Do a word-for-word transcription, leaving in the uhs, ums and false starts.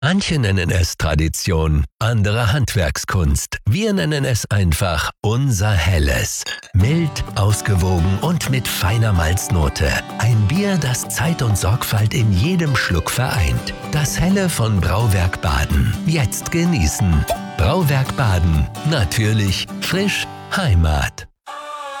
Manche nennen es Tradition, andere Handwerkskunst. Wir nennen es einfach unser Helles. Mild, ausgewogen und mit feiner Malznote. Ein Bier, das Zeit und Sorgfalt in jedem Schluck vereint. Das Helle von Brauwerk Baden. Jetzt genießen. Brauwerk Baden. Natürlich frisch Heimat.